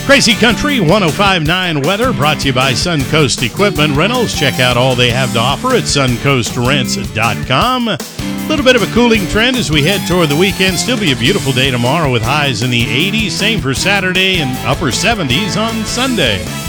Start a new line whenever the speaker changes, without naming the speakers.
Crazy Country 105.9 weather brought to you by Suncoast Equipment Rentals. Check out all they have to offer at suncoastrents.com. A little bit of a cooling trend as we head toward the weekend. Still be a beautiful day tomorrow with highs in the 80s. Same for Saturday and upper 70s on Sunday.